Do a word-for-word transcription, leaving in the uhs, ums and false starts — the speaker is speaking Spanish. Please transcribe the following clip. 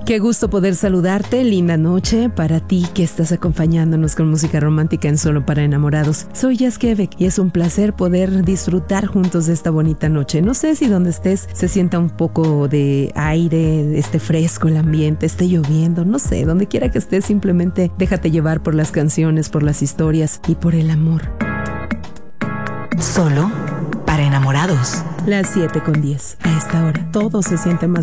Qué gusto poder saludarte, linda noche para ti que estás acompañándonos con música romántica en Solo para Enamorados. Soy Jazz Quebec y es un placer poder disfrutar juntos de esta bonita noche. No sé si donde estés se sienta un poco de aire, esté fresco el ambiente, esté lloviendo, no sé, donde quiera que estés, simplemente déjate llevar por las canciones, por las historias y por el amor. Solo para Enamorados. Las siete con diez. A esta hora todo se siente más